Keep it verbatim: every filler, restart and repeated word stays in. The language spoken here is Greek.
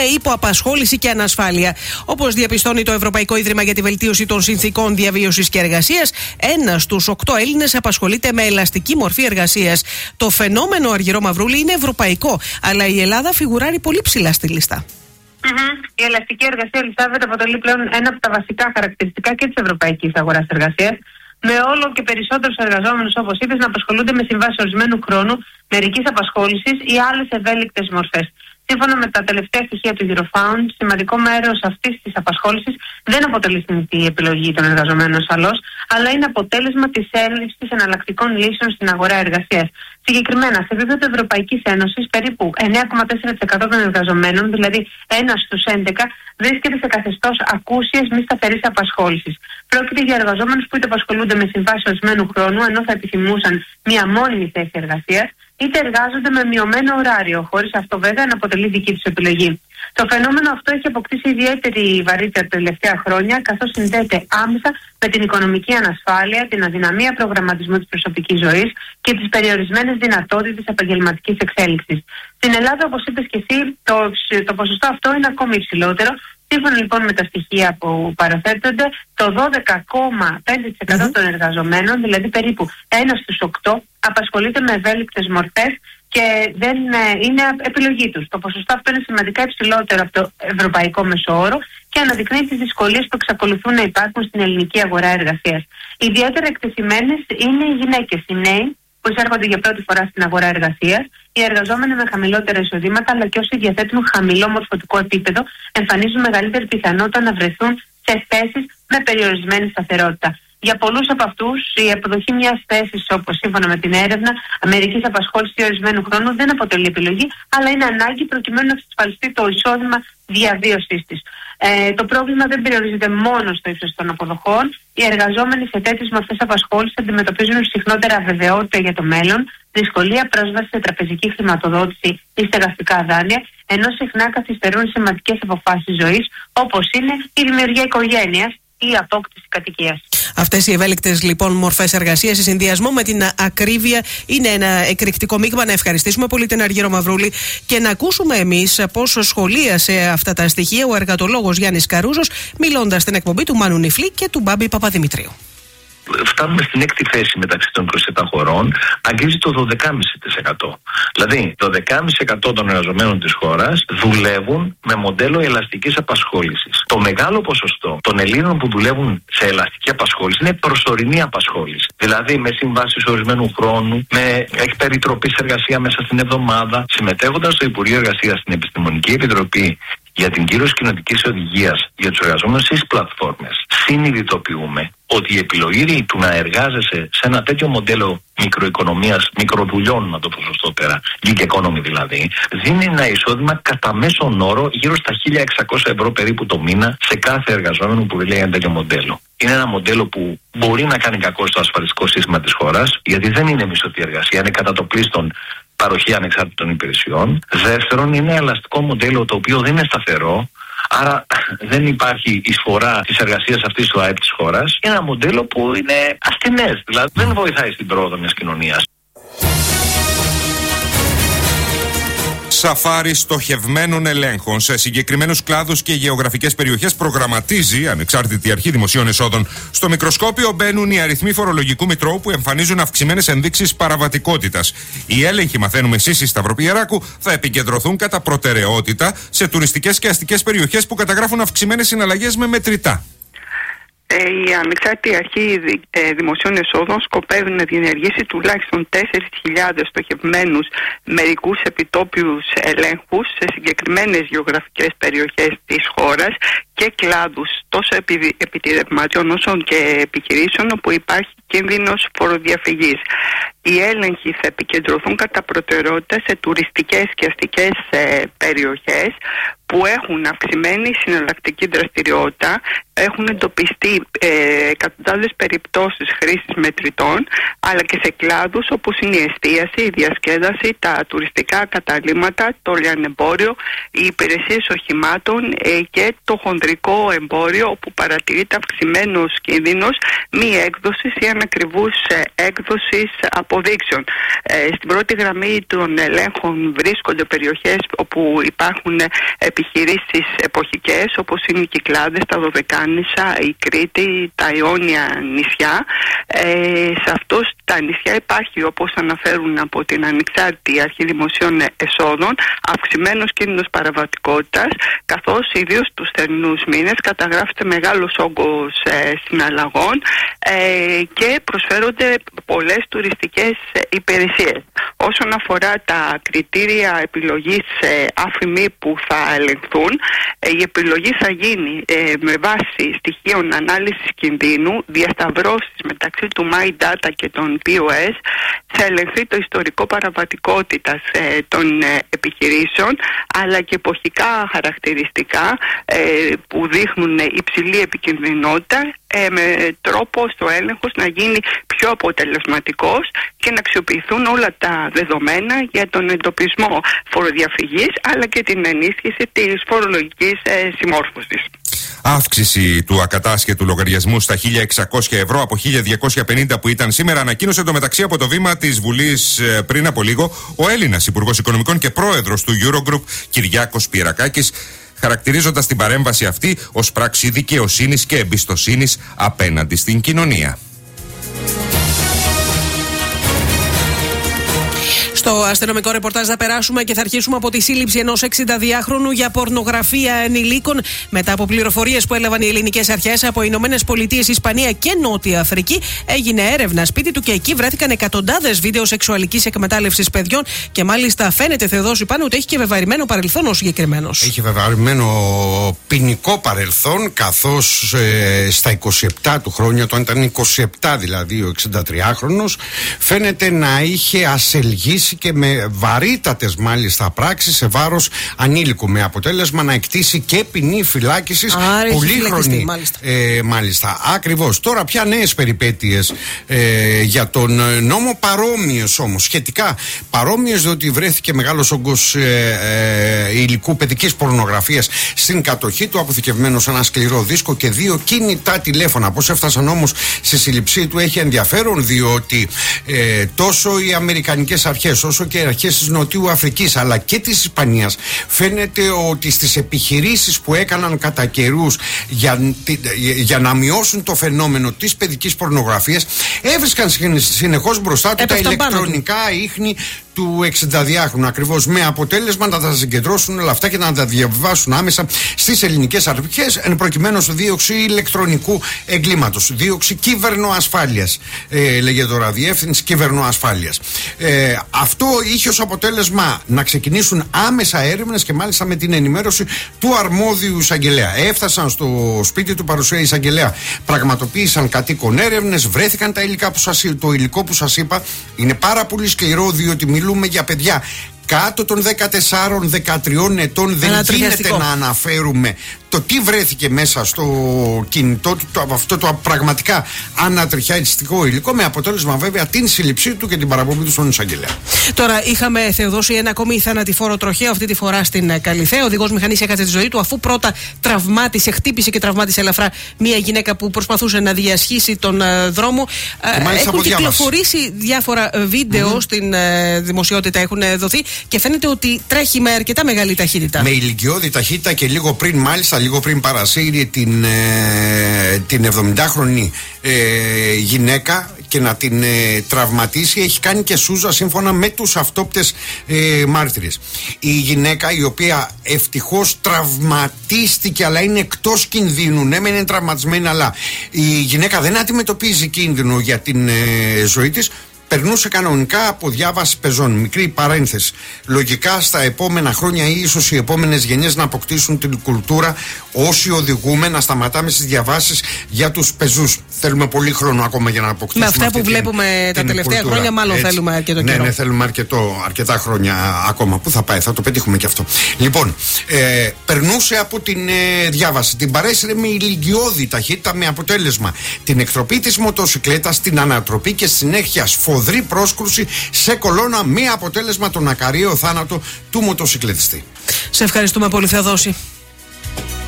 υποαπασχόληση και ανασφάλεια. Όπως διαπιστώνει το Ευρωπαϊκό Ίδρυμα για τη Βελτίωση των Συνθήκων Διαβίωσης και Εργασίας, ένας στους οκτώ Έλληνες απασχολείται με ελαστική μορφή εργασίας. Το φαινόμενο, Αργυρό Μαυρούλη, είναι ευρωπαϊκό, αλλά η Ελλάδα φιγουράρει πολύ ψηλά στη λίστα. Mm-hmm. Η ελαστική εργασία, Ελισάβετ, αποτελεί πλέον ένα από τα βασικά χαρακτηριστικά και της ευρωπαϊκής αγοράς εργασίας, με όλο και περισσότερους εργαζόμενους, όπως είπες, να απασχολούνται με συμβάσεις ορισμένου χρόνου, μερικής απασχόλησης ή άλλες ευέλικτες μορφές. Σύμφωνα με τα τελευταία στοιχεία του Eurofound, σημαντικό μέρος αυτής της απασχόλησης δεν αποτελεί συνηθή επιλογή των εργαζομένων ασφαλώς, αλλά είναι αποτέλεσμα της έλλειψης εναλλακτικών λύσεων στην αγορά εργασίας. Συγκεκριμένα, σε επίπεδο Ευρωπαϊκής Ένωσης, περίπου εννέα κόμμα τέσσερα τοις εκατό των εργαζομένων, δηλαδή ένας στους έντεκα, βρίσκεται σε καθεστώς ακούσιας μη σταθερής απασχόλησης. Πρόκειται για εργαζόμενους που είτε απασχολούνται με συμβάσεις ορισμένου χρόνου, ενώ θα επιθυμούσαν μια μόνιμη θέση εργασίας, είτε εργάζονται με μειωμένο ωράριο, χωρίς αυτό βέβαια να αποτελεί δική τους επιλογή. Το φαινόμενο αυτό έχει αποκτήσει ιδιαίτερη βαρύτητα τα τελευταία χρόνια, καθώς συνδέεται άμεσα με την οικονομική ανασφάλεια, την αδυναμία προγραμματισμού της προσωπικής ζωής και τις περιορισμένες δυνατότητες επαγγελματικής εξέλιξης. Στην Ελλάδα, όπως είπες και εσύ, το, το ποσοστό αυτό είναι ακόμη υψηλότερο. Σύμφωνα λοιπόν με τα στοιχεία που παραθέτονται, το δώδεκα κόμμα πέντε τοις εκατό mm-hmm. των εργαζομένων, δηλαδή περίπου ένα στους οκτώ, απασχολείται με ευέλικτες μορφές και δεν είναι επιλογή τους. Το ποσοστό αυτό είναι σημαντικά υψηλότερο από το ευρωπαϊκό μεσόωρο και αναδεικνύει τις δυσκολίες που εξακολουθούν να υπάρχουν στην ελληνική αγορά εργασίας. Ιδιαίτερα εκτεθειμένες είναι οι γυναίκες, οι νέοι που εισέρχονται για πρώτη φορά στην αγορά εργασίας, οι εργαζόμενοι με χαμηλότερα εισοδήματα, αλλά και όσοι διαθέτουν χαμηλό μορφωτικό επίπεδο, εμφανίζουν μεγαλύτερη πιθανότητα να βρεθούν σε θέσεις με περιορισμένη σταθερότητα. Για πολλούς από αυτούς, η αποδοχή μιας θέσης, όπως σύμφωνα με την έρευνα, μερικής απασχόλησης ορισμένου χρόνου δεν αποτελεί επιλογή, αλλά είναι ανάγκη προκειμένου να εξασφαλιστεί το εισόδημα διαβίωσής της. Ε, το πρόβλημα δεν περιορίζεται μόνο στο ύψος των αποδοχών. Οι εργαζόμενοι σε τέτοιες μορφές απασχόλησης αντιμετωπίζουν συχνότερα αβεβαιότητα για το μέλλον, δυσκολία πρόσβαση σε τραπεζική χρηματοδότηση ή στεγαστικά δάνεια, ενώ συχνά καθυστερούν σημαντικές αποφάσεις ζωής, όπως είναι η δημιουργία οικογένειας ή η απόκτηση κατοικίας. Αυτές οι ευέλικτες λοιπόν μορφές εργασίας, σε συνδυασμό με την ακρίβεια, είναι ένα εκρηκτικό μείγμα. Να ευχαριστήσουμε πολύ την Αργύρο Μαυρούλη και να ακούσουμε εμείς πώς σχολίασε αυτά τα στοιχεία ο εργατολόγος Γιάννης Καρούζος, μιλώντας στην εκπομπή του Μάνου Νιφλή και του Μπάμπη Παπαδημητρίου. Φτάνουμε στην έκτη θέση μεταξύ των είκοσι επτά χωρών, αγγίζει το δώδεκα κόμμα πέντε τοις εκατό. Δηλαδή, το δέκα κόμμα πέντε τοις εκατό των εργαζομένων της χώρας δουλεύουν με μοντέλο ελαστικής απασχόλησης. Το μεγάλο ποσοστό των Ελλήνων που δουλεύουν σε ελαστική απασχόληση είναι προσωρινή απασχόληση. Δηλαδή, με συμβάσεις ορισμένου χρόνου, με εκπεριτροπής εργασία μέσα στην εβδομάδα, συμμετέχοντας στο Υπουργείο Εργασίας στην Επιστημονική Επιτροπή για την κύρωση κοινοτικής οδηγίας για τους εργαζόμενους στις πλατφόρμες, συνειδητοποιούμε ότι η επιλογή του να εργάζεσαι σε ένα τέτοιο μοντέλο μικροοικονομίας, μικροδουλειών, να το πω σωστότερα, gig economy δηλαδή, δίνει ένα εισόδημα κατά μέσον όρο γύρω στα χίλια εξακόσια ευρώ περίπου το μήνα σε κάθε εργαζόμενο που δουλεύει ένα τέτοιο μοντέλο. Είναι ένα μοντέλο που μπορεί να κάνει κακό στο ασφαλιστικό σύστημα της χώρας, γιατί δεν είναι μισθωτή εργασία, είναι κατά το πλείστον παροχή ανεξάρτητων υπηρεσιών. Δεύτερον, είναι ένα ελαστικό μοντέλο το οποίο δεν είναι σταθερό, άρα δεν υπάρχει εισφορά της εργασίας αυτής στο ΑΕΠ της χώρας. Είναι ένα μοντέλο που είναι ασθενές, δηλαδή δεν βοηθάει στην πρόοδο μιας κοινωνίας. Σαφάρι στοχευμένων ελέγχων σε συγκεκριμένους κλάδους και γεωγραφικές περιοχές προγραμματίζει ανεξάρτητη αρχή δημοσίων εσόδων. Στο μικροσκόπιο μπαίνουν οι αριθμοί φορολογικού μητρώου που εμφανίζουν αυξημένες ενδείξεις παραβατικότητας. Οι έλεγχοι, μαθαίνουμε εσείς στη Σταυροπιεράκου, θα επικεντρωθούν κατά προτεραιότητα σε τουριστικές και αστικές περιοχές που καταγράφουν αυξημένες συναλλαγές με μετρητά. Η Ανεξάρτητη Αρχή Δημοσίων Εσόδων σκοπεύει να διενεργήσει τουλάχιστον τέσσερις χιλιάδες στοχευμένους μερικούς επιτόπιους ελέγχους σε συγκεκριμένες γεωγραφικές περιοχές της χώρας και κλάδους τόσο επιτηρευματιών όσο και επιχειρήσεων όπου υπάρχει κίνδυνος φοροδιαφυγής. Οι έλεγχοι θα επικεντρωθούν κατά προτεραιότητα σε τουριστικές και αστικές ε, περιοχές που έχουν αυξημένη συναλλακτική δραστηριότητα, έχουν εντοπιστεί ε, εκατοντάδες περιπτώσεις χρήσης μετρητών, αλλά και σε κλάδους όπως είναι η εστίαση, η διασκέδαση, τα τουριστικά καταλύματα, το λιανεμπόριο, οι υπηρεσίες οχημάτων ε, και το χονδρικό χοντρικό εμπόριο, όπου παρατηρείται αυξημένος κίνδυνος μη έκδοσης ή ανακριβούς έκδοσης αποδείξεων. Ε, στην πρώτη γραμμή των ελέγχων βρίσκονται περιοχές όπου υπάρχουν επιχειρήσεις εποχικές, όπως είναι οι Κυκλάδες, τα Δωδεκάνησα, η Κρήτη, τα Ιόνια νησιά. Ε, σε αυτούς τα νησιά υπάρχει, όπως αναφέρουν από την Ανεξάρτητη Αρχή Δημοσίων Εσόδων, αυξημένος κίνδυνος παραβατικότητας, καθώς ιδίως τους θερινούς μήνες καταγράφεται μεγάλος όγκος ε, συναλλαγών ε, και προσφέρονται πολλές τουριστικές υπηρεσίες. Όσον αφορά τα κριτήρια επιλογής ε, άφημη που θα ελεγχθούν, ε, η επιλογή θα γίνει ε, με βάση στοιχείων ανάλυσης κινδύνου, διασταυρώσεις μεταξύ του MyData και των πι ο ες, θα ελεγχθεί το ιστορικό παραβατικότητας ε, των ε, επιχειρήσεων, αλλά και εποχικά χαρακτηριστικά ε, που δείχνουν υψηλή επικινδυνότητα, ε, με τρόπο στο έλεγχος να γίνει πιο αποτελεσματικός και να αξιοποιηθούν όλα τα δεδομένα για τον εντοπισμό φοροδιαφυγής, αλλά και την ενίσχυση της φορολογικής ε, συμμόρφωσης. Αύξηση του ακατάσχετου λογαριασμού στα χίλια εξακόσια ευρώ από χίλια διακόσια πενήντα που ήταν σήμερα, ανακοίνωσε εντωμεταξύ από το βήμα της Βουλής πριν από λίγο ο Έλληνας Υπουργός Οικονομικών και Πρόεδρος του Eurogroup, Κυριάκος Πυρακάκης, χαρακτηρίζοντας την παρέμβαση αυτή ως πράξη δικαιοσύνης και εμπιστοσύνης απέναντι στην κοινωνία. Στο αστυνομικό ρεπορτάζ θα περάσουμε και θα αρχίσουμε από τη σύλληψη ενός εξηνταδυάχρονου για πορνογραφία ενηλίκων. Μετά από πληροφορίες που έλαβαν οι ελληνικές αρχές από Ηνωμένες Πολιτείες, Ισπανία και Νότια Αφρική, έγινε έρευνα σπίτι του και εκεί βρέθηκαν εκατοντάδες βίντεο σεξουαλικής εκμετάλλευσης παιδιών. Και μάλιστα φαίνεται, Θεοδόση, πάνω ότι έχει και βεβαρημένο παρελθόν ο συγκεκριμένος. Έχει βεβαρημένο ποινικό παρελθόν, καθώς ε, στα είκοσι επτά του χρόνια, όταν ήταν είκοσι επτά δηλαδή ο εξηντατριάχρονος, φαίνεται να είχε ασελγήσει και με βαρύτατες μάλιστα πράξεις σε βάρος ανήλικου, με αποτέλεσμα να εκτίσει και ποινή φυλάκισης πολύχρονη. Μάλιστα. Ε, μάλιστα, ακριβώς. Τώρα πια νέες περιπέτειες ε, για τον νόμο, παρόμοιες όμως, σχετικά παρόμοιες, διότι βρέθηκε μεγάλος όγκος ε, ε, υλικού παιδικής πορνογραφίας στην κατοχή του, αποθηκευμένο σε ένα σκληρό δίσκο και δύο κινητά τηλέφωνα. Πώς έφτασαν όμως στη σύλληψή του έχει ενδιαφέρον, διότι ε, τόσο οι αμερικανικές αρχές όσο και οι αρχές της Νοτιού Αφρικής αλλά και της Ισπανίας, φαίνεται ότι στις επιχειρήσεις που έκαναν κατά καιρούς για, για να μειώσουν το φαινόμενο της παιδικής πορνογραφίας, έβρισκαν συνεχώς μπροστά του τα ηλεκτρονικά ίχνη του εξηνταδυάχρονου, ακριβώς, με αποτέλεσμα να τα συγκεντρώσουν όλα αυτά και να τα διαβιβάσουν άμεσα στις ελληνικές αρχές, εν προκειμένου στο δίωξη ηλεκτρονικού εγκλήματος, δίωξη κυβερνοασφάλειας, ε, λέγεται τώρα, διεύθυνση κυβερνοασφάλειας. Ε, αυτό είχε ως αποτέλεσμα να ξεκινήσουν άμεσα έρευνες και μάλιστα με την ενημέρωση του αρμόδιου εισαγγελέα. Έφτασαν στο σπίτι του παρουσία εισαγγελέα, πραγματοποίησαν κατοίκον έρευνες, βρέθηκαν τα υλικά που σας, το υλικό που σας είπα. Είναι πάρα πολύ σκληρό, διότι μιλούμε για παιδιά κάτω των δεκατεσσάρων δεκατριών ετών. Δεν γίνεται να αναφέρουμε το τι βρέθηκε μέσα στο κινητό του, το, αυτό το πραγματικά ανατριχιαστικό υλικό, με αποτέλεσμα βέβαια την σύλληψή του και την παραπομπή του στον εισαγγελέα. Τώρα είχαμε, Θεοδόση, ένα ακόμη θανατηφόρο τροχαίο, αυτή τη φορά στην Καλιθέα. Ο οδηγός μηχανής έχασε τη ζωή του αφού πρώτα τραυμάτισε, χτύπησε και τραυμάτισε ελαφρά μία γυναίκα που προσπαθούσε να διασχίσει τον uh, δρόμο. Uh, έχουν κυκλοφορήσει διάφορα βίντεο mm-hmm. στην uh, δημοσιότητα, έχουν δοθεί και φαίνεται ότι τρέχει με αρκετά μεγάλη ταχύτητα. Με ηλικιώδη ταχύτητα και λίγο πριν, μάλιστα, λίγο πριν παρασύρει την, ε, την εβδομηντάχρονη ε, γυναίκα και να την ε, τραυματίσει, έχει κάνει και σούζα σύμφωνα με τους αυτόπτες ε, μάρτυρες. Η γυναίκα, η οποία ευτυχώς τραυματίστηκε αλλά είναι εκτός κινδύνου, ναι μεν είναι τραυματισμένη, αλλά η γυναίκα δεν αντιμετωπίζει κίνδυνο για την ε, ζωή της, περνούσε κανονικά από διάβαση πεζών. Μικρή παρένθεση. Λογικά στα επόμενα χρόνια ή ίσως οι επόμενες γενιές να αποκτήσουν την κουλτούρα, όσοι οδηγούμε, να σταματάμε στις διαβάσεις για τους πεζούς. Θέλουμε πολύ χρόνο ακόμα για να αποκτήσουμε. Με αυτά που βλέπουμε τα τελευταία κουλτούρα. Χρόνια, μάλλον έτσι. Θέλουμε αρκετό ναι, καιρό. Ναι, θέλουμε αρκετό, αρκετά χρόνια ακόμα. Πού θα πάει, θα το πετύχουμε και αυτό. Λοιπόν, ε, περνούσε από την ε, διάβαση. Την παρέσυρε με ηλικιώδη ταχύτητα, με αποτέλεσμα την εκτροπή της μοτοσυκλέτας, την ανατροπή και συνέχεια σφοδρή πρόσκρουση σε κολόνα, με αποτέλεσμα τον ακαριαίο θάνατο του μοτοσυκλετιστή. Σε ευχαριστούμε πολύ, Θεοδόση.